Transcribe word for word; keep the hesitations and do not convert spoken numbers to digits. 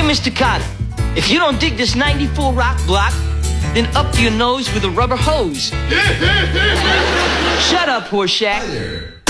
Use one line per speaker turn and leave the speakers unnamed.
Mister Carter, if you don't dig this ninety-four rock block, then up your nose with a rubber hose. Shut up, Horseshack.
Hi there.